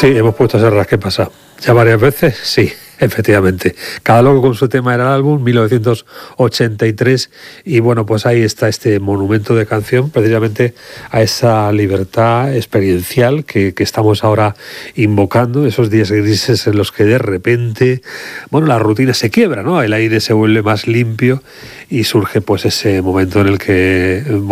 Sí, hemos puesto Serrat, ¿qué pasa? ¿Ya varias veces? Sí, efectivamente. Cada loco con su tema era el álbum, 1983, y bueno, pues ahí está este monumento de canción, precisamente a esa libertad experiencial que estamos ahora invocando, esos días grises en los que de repente, bueno, la rutina se quiebra, ¿no? El aire se vuelve más limpio y surge pues ese momento en el que